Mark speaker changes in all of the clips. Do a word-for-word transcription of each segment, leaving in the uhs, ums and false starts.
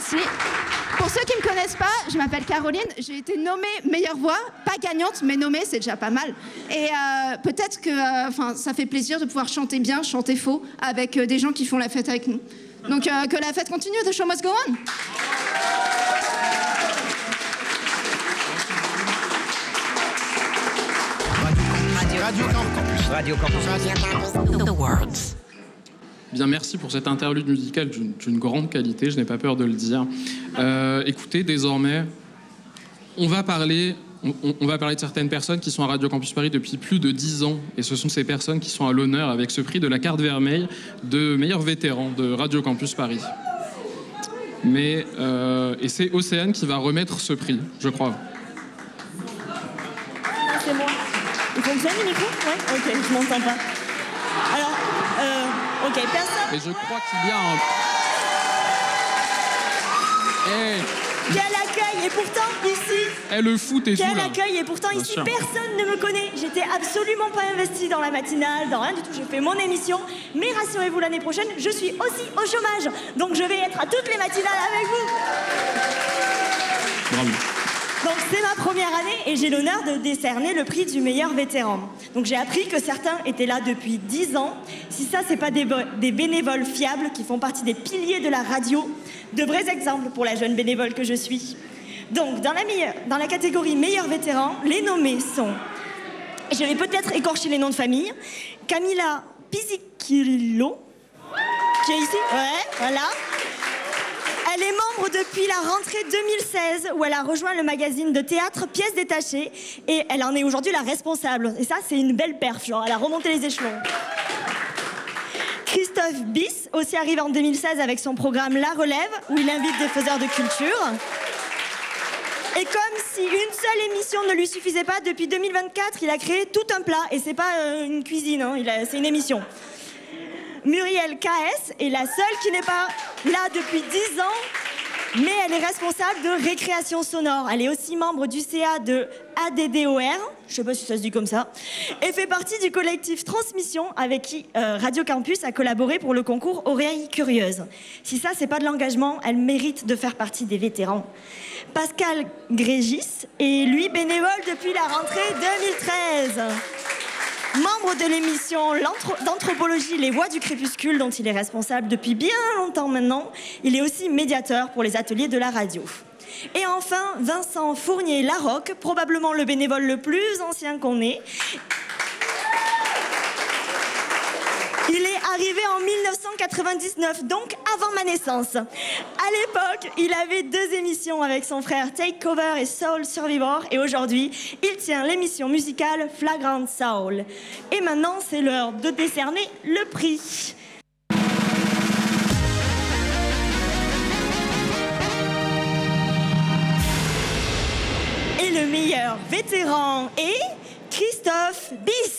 Speaker 1: Merci. Pour ceux qui ne me connaissent pas, je m'appelle Caroline. J'ai été nommée meilleure voix, pas gagnante, mais nommée, c'est déjà pas mal. Et euh, peut-être que euh, ça fait plaisir de pouvoir chanter bien, chanter faux, avec euh, des gens qui font la fête avec nous. Donc euh, que la fête continue, the show must go on.
Speaker 2: Radio Campus. Radio Campus. Radio Campus.
Speaker 3: The Words.
Speaker 4: Bien, merci pour cette interlude musicale d'une, d'une grande qualité, je n'ai pas peur de le dire. Euh, écoutez, désormais, on va parler, on, on va parler de certaines personnes qui sont à Radio Campus Paris depuis plus de dix ans, et ce sont ces personnes qui sont à l'honneur avec ce prix de la carte vermeille de meilleur vétéran de Radio Campus Paris. Mais, euh, et c'est Océane qui va remettre ce prix, je crois.
Speaker 5: C'est moi. Il fonctionne le micro ? Ouais, ok, je m'entends pas. Alors, euh, ok, personne.
Speaker 4: Mais je crois qu'il y a un... Hey.
Speaker 5: Quel accueil! Et pourtant, ici...
Speaker 4: Eh, le foot et
Speaker 5: Quel
Speaker 4: tout, là.
Speaker 5: accueil! Et pourtant,
Speaker 4: Bien
Speaker 5: ici,
Speaker 4: sûr.
Speaker 5: personne ne me connaît. J'étais absolument pas investie dans la matinale, dans rien du tout. J'ai fait mon émission. Mais rassurez-vous, l'année prochaine, je suis aussi au chômage. Donc, je vais être à toutes les matinales avec vous.
Speaker 4: Bravo.
Speaker 5: Donc c'est ma première année et j'ai l'honneur de décerner le prix du meilleur vétéran. Donc j'ai appris que certains étaient là depuis dix ans. Si ça, c'est pas des, bo- des bénévoles fiables qui font partie des piliers de la radio, de vrais exemples pour la jeune bénévole que je suis. Donc dans la, meilleure, dans la catégorie meilleur vétéran, les nommés sont, je vais peut-être écorcher les noms de famille, Camilla Pizzichillo, qui est ici, ouais, voilà. Elle est membre depuis la rentrée deux mille seize où elle a rejoint le magazine de théâtre Pièces détachées et elle en est aujourd'hui la responsable. Et ça, c'est une belle perf, genre, elle a remonté les échelons. Christophe Bis, aussi arrivé en deux mille seize avec son programme La Relève où il invite des faiseurs de culture. Et comme si une seule émission ne lui suffisait pas, depuis deux mille vingt-quatre, il a créé tout un plat. Et c'est pas euh, une cuisine, hein, il a, c'est une émission. Muriel K S est la seule qui n'est pas là depuis dix ans, mais elle est responsable de récréation sonore. Elle est aussi membre du C A de A D D O R, je sais pas si ça se dit comme ça, et fait partie du collectif Transmission avec qui euh, Radio Campus a collaboré pour le concours Oreilles Curieuses. Si ça, c'est pas de l'engagement, elle mérite de faire partie des vétérans. Pascal Grégis est, lui, bénévole depuis la rentrée deux mille treize. Membre de l'émission d'anthropologie Les Voix du Crépuscule, dont il est responsable depuis bien longtemps maintenant. Il est aussi médiateur pour les ateliers de la radio. Et enfin, Vincent Fournier-Larocque, probablement le bénévole le plus ancien qu'on ait. Il est arrivé en mille neuf cent quatre-vingt-dix-neuf, donc avant ma naissance. À l'époque, il avait deux émissions avec son frère Takeover et Soul Survivor. Et aujourd'hui, il tient l'émission musicale Flagrant Soul. Et maintenant, c'est l'heure de décerner le prix. Et le meilleur vétéran est Christophe Bis.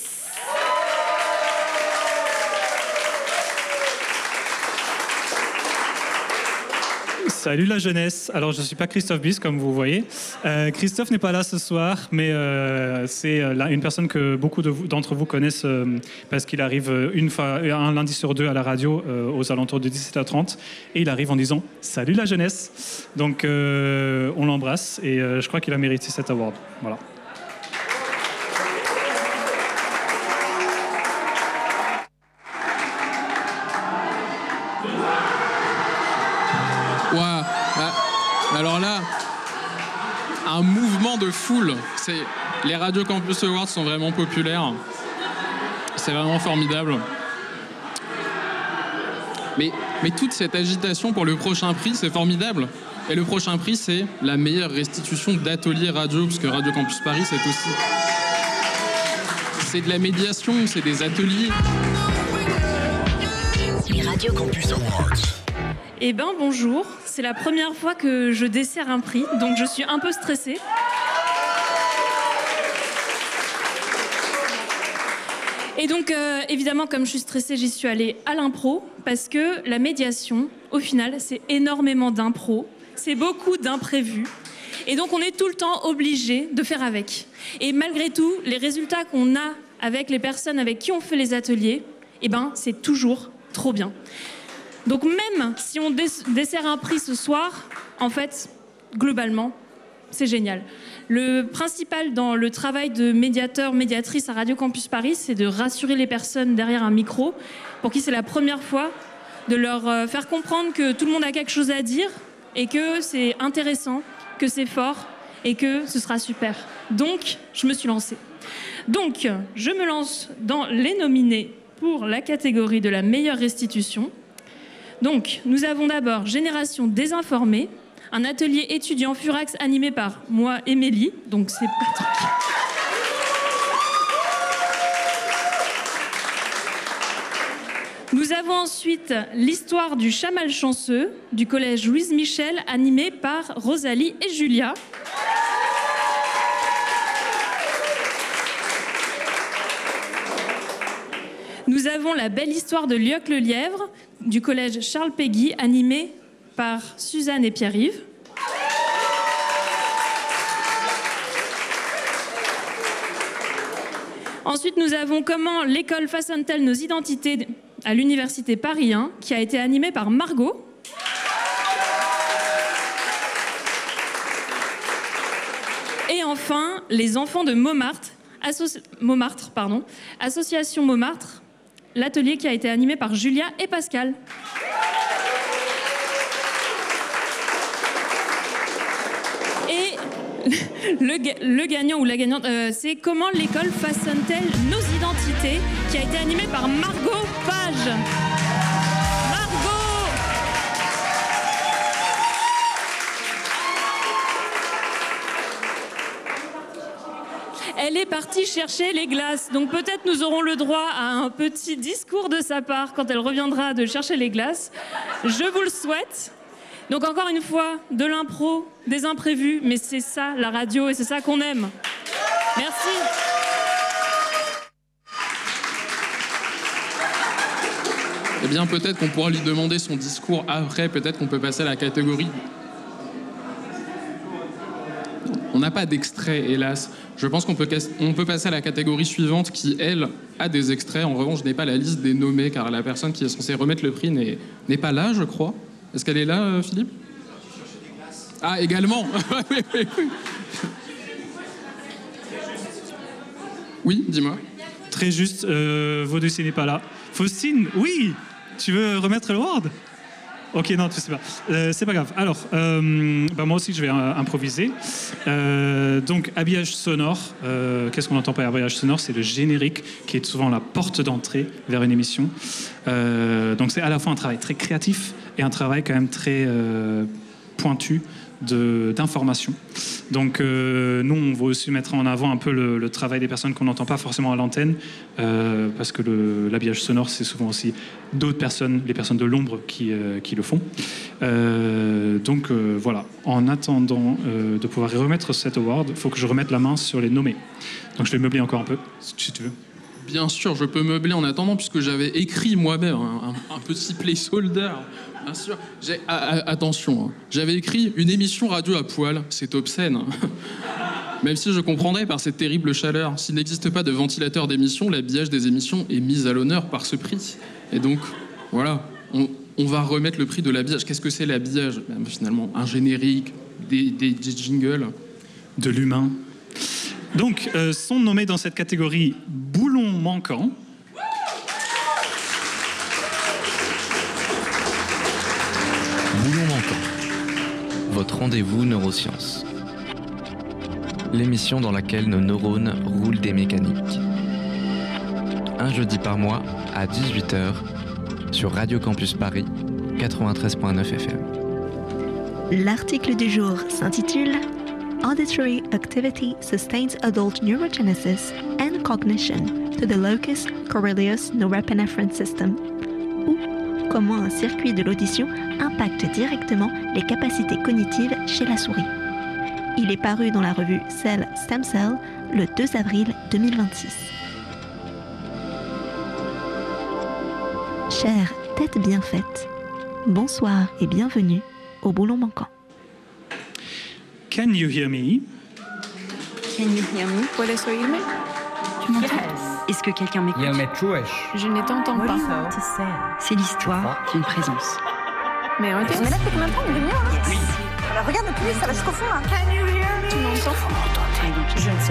Speaker 6: Salut la jeunesse. Alors je ne suis pas Christophe Bis comme vous voyez. Euh, Christophe n'est pas là ce soir, mais euh, c'est là, une personne que beaucoup de vous, d'entre vous connaissent euh, parce qu'il arrive une fois, un lundi sur deux à la radio euh, aux alentours de dix-sept heures trente et il arrive en disant « Salut la jeunesse ». Donc euh, on l'embrasse et euh, je crois qu'il a mérité cet award. Voilà.
Speaker 4: Wow. Bah, alors là, un mouvement de foule. C'est, les Radio Campus Awards sont vraiment populaires. C'est vraiment formidable. Mais, mais toute cette agitation pour le prochain prix, c'est formidable. Et le prochain prix, c'est la meilleure restitution d'ateliers radio, parce que Radio Campus Paris, c'est aussi... C'est de la médiation, c'est des ateliers.
Speaker 3: Les Radio Campus Awards.
Speaker 7: Eh ben bonjour, c'est la première fois que je desserre un prix, donc je suis un peu stressée. Et donc euh, évidemment, comme je suis stressée, j'y suis allée à l'impro, parce que la médiation, au final, c'est énormément d'impro, c'est beaucoup d'imprévus, et donc on est tout le temps obligé de faire avec. Et malgré tout, les résultats qu'on a avec les personnes avec qui on fait les ateliers, eh ben c'est toujours trop bien. Donc même si on dé- dessert un prix ce soir, en fait, globalement, c'est génial. Le principal dans le travail de médiateur, médiatrice à Radio Campus Paris, c'est de rassurer les personnes derrière un micro, pour qui c'est la première fois, de leur faire comprendre que tout le monde a quelque chose à dire et que c'est intéressant, que c'est fort et que ce sera super. Donc, je me suis lancée. Donc, je me lance dans les nominés pour la catégorie de la meilleure restitution. Donc, nous avons d'abord Génération désinformée, un atelier étudiant Furax animé par moi, Émilie, donc c'est Patrick. Nous avons ensuite l'histoire du chat malchanceux du collège Louise Michel, animé par Rosalie et Julia. Nous avons la belle histoire de Lioc le lièvre du collège Charles Péguy, animé par Suzanne et Pierre-Yves. Ensuite, nous avons comment l'école façonne-t-elle nos identités à l'université Paris un, qui a été animée par Margot. Et enfin, les enfants de Montmartre, Associ... Montmartre, pardon, Association Montmartre, l'atelier qui a été animé par Julia et Pascal. Et le, le gagnant ou la gagnante, euh, c'est comment l'école façonne-t-elle nos identités, qui a été animé par Margot Page. Margot! Elle est partie chercher les glaces, donc peut-être nous aurons le droit à un petit discours de sa part quand elle reviendra de chercher les glaces. Je vous le souhaite. Donc encore une fois, de l'impro, des imprévus, mais c'est ça la radio et c'est ça qu'on aime. Merci.
Speaker 4: Eh bien, peut-être qu'on pourra lui demander son discours après, peut-être qu'on peut passer à la catégorie. On n'a pas d'extrait, hélas. Je pense qu'on peut, on peut passer à la catégorie suivante qui, elle, a des extraits. En revanche, je n'ai pas la liste des nommés, car la personne qui est censée remettre le prix n'est, n'est pas là, je crois. Est-ce qu'elle est là, euh, Philippe ? Ah, également. Oui, oui, oui. Oui, dis-moi.
Speaker 6: Très juste, euh, vos dossiers n'est pas là. Faustine, oui. Tu veux remettre le Word ? Ok, non, tu sais pas. Euh, c'est pas grave. Alors, euh, bah moi aussi, je vais euh, improviser. Euh, donc, habillage sonore. Euh, qu'est-ce qu'on entend par habillage sonore ? C'est le générique qui est souvent la porte d'entrée vers une émission. Euh, donc, c'est à la fois un travail très créatif et un travail quand même très euh, pointu de, d'information. Donc, euh, nous, on va aussi mettre en avant un peu le, le travail des personnes qu'on n'entend pas forcément à l'antenne, euh, parce que le, l'habillage sonore, c'est souvent aussi d'autres personnes, les personnes de l'ombre qui, euh, qui le font. Euh, donc, euh, voilà. En attendant euh, de pouvoir remettre cet award, il faut que je remette la main sur les nommés. Donc, je vais meubler encore un peu, si tu veux.
Speaker 4: Bien sûr, je peux meubler en attendant, puisque j'avais écrit moi-même un, un, un petit placeholder. Bien sûr. J'ai, a, a, attention, hein. J'avais écrit une émission radio à poil. C'est obscène. Même si je comprendrais par cette terrible chaleur. S'il n'existe pas de ventilateur d'émission, l'habillage des émissions est mis à l'honneur par ce prix. Et donc, voilà, on, on va remettre le prix de l'habillage. Qu'est-ce que c'est l'habillage ? Ben, finalement, un générique, des, des, des jingles.
Speaker 6: De l'humain. Donc, euh, sont nommés dans cette catégorie boulon manquant.
Speaker 8: Boulon manquant. Votre rendez-vous neurosciences. L'émission dans laquelle nos neurones roulent des mécaniques. Un jeudi par mois à dix-huit heures sur Radio Campus Paris quatre-vingt-treize virgule neuf F M.
Speaker 9: L'article du jour s'intitule Auditory activity sustains adult neurogenesis and cognition to the locus coeruleus norepinephrine system, ou comment un circuit de l'audition impacte directement les capacités cognitives chez la souris. Il est paru dans la revue Cell Stem Cell le deux avril deux mille vingt-six. Chère tête bien faite, bonsoir et bienvenue au boulon manquant.
Speaker 6: Can you hear me?
Speaker 10: Can you hear me? ¿Puedes oírme? ¿Tu m'entends? Yes. Est-ce que quelqu'un m'écoute?
Speaker 11: Je ne t'entends pas.
Speaker 10: C'est l'histoire d'une présence.
Speaker 11: Mais on est là depuis combien de temps? Une demi-heure? Oui. Regarde le plus, ça va jusqu'au fond là. Tu m'entends?
Speaker 10: Je ne sais